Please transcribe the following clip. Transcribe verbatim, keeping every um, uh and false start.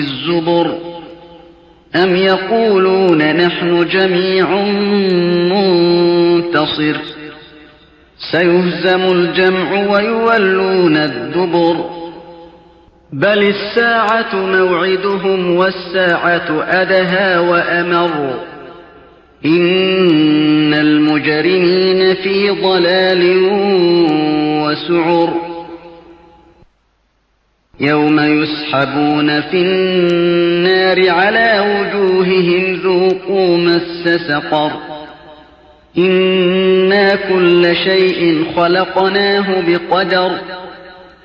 الزبر أم يقولون نحن جميع منتصر سيهزم الجمع ويولون الدبر بل الساعة موعدهم والساعة أدهى وأمر إن المجرمين في ضلال وسعر يوم يسحبون في النار على وجوههم ذوقوا مس سقر إنا كل شيء خلقناه بقدر